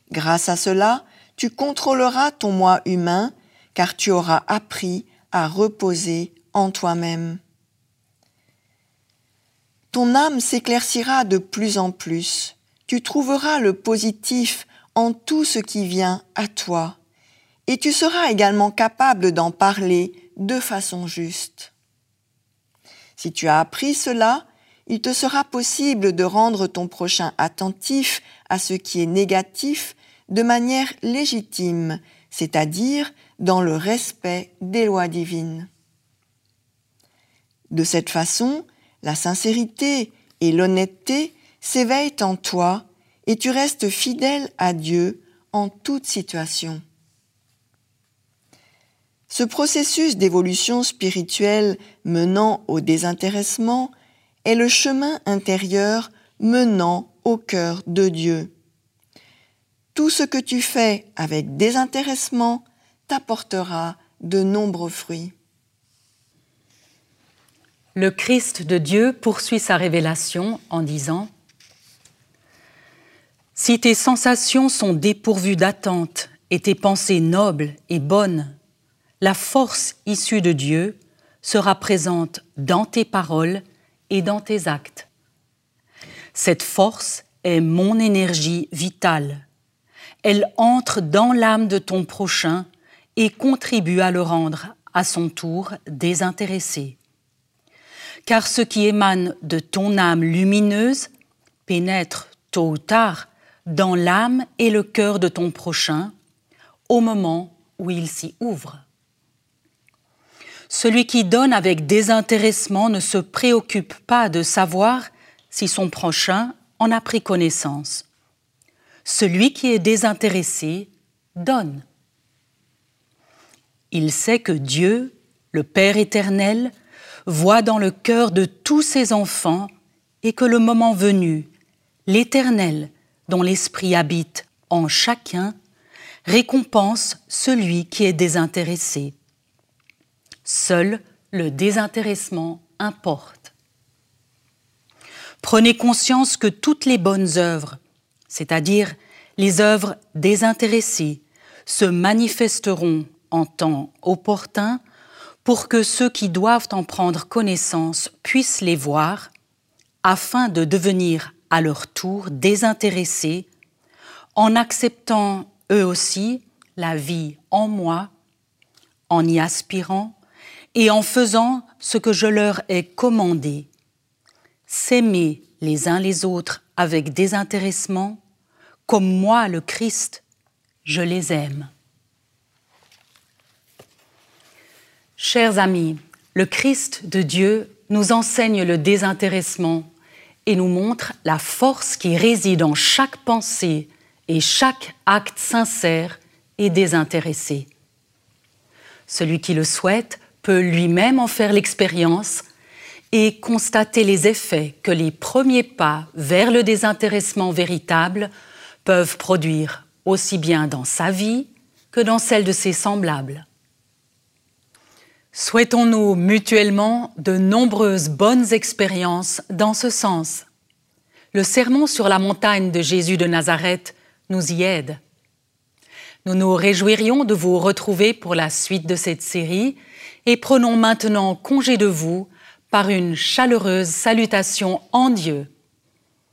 Grâce à cela, tu contrôleras ton moi humain, car tu auras appris à reposer en toi-même. Ton âme s'éclaircira de plus en plus. Tu trouveras le positif en tout ce qui vient à toi, et tu seras également capable d'en parler de façon juste. Si tu as appris cela, il te sera possible de rendre ton prochain attentif à ce qui est négatif de manière légitime, c'est-à-dire dans le respect des lois divines. De cette façon, la sincérité et l'honnêteté s'éveillent en toi et tu restes fidèle à Dieu en toute situation. Ce processus d'évolution spirituelle menant au désintéressement est le chemin intérieur menant au cœur de Dieu. Tout ce que tu fais avec désintéressement t'apportera de nombreux fruits. Le Christ de Dieu poursuit sa révélation en disant « Si tes sensations sont dépourvues d'attente et tes pensées nobles et bonnes, la force issue de Dieu sera présente dans tes paroles et dans tes actes. Cette force est mon énergie vitale. Elle entre dans l'âme de ton prochain et contribue à le rendre à son tour désintéressé. Car ce qui émane de ton âme lumineuse pénètre tôt ou tard dans l'âme et le cœur de ton prochain au moment où il s'y ouvre. Celui qui donne avec désintéressement ne se préoccupe pas de savoir si son prochain en a pris connaissance. Celui qui est désintéressé donne. Il sait que Dieu, le Père éternel, voit dans le cœur de tous ses enfants et que le moment venu, l'Éternel, dont l'Esprit habite en chacun, récompense celui qui est désintéressé. Seul le désintéressement importe. Prenez conscience que toutes les bonnes œuvres, c'est-à-dire les œuvres désintéressées, se manifesteront en temps opportun pour que ceux qui doivent en prendre connaissance puissent les voir, afin de devenir à leur tour désintéressés, en acceptant eux aussi la vie en moi, en y aspirant et en faisant ce que je leur ai commandé, s'aimer les uns les autres avec désintéressement, comme moi, le Christ, je les aime. Chers amis, le Christ de Dieu nous enseigne le désintéressement et nous montre la force qui réside en chaque pensée et chaque acte sincère et désintéressé. Celui qui le souhaite peut lui-même en faire l'expérience et constater les effets que les premiers pas vers le désintéressement véritable peuvent produire aussi bien dans sa vie que dans celle de ses semblables. Souhaitons-nous mutuellement de nombreuses bonnes expériences dans ce sens. Le sermon sur la montagne de Jésus de Nazareth nous y aide. Nous nous réjouirions de vous retrouver pour la suite de cette série et prenons maintenant congé de vous par une chaleureuse salutation en Dieu.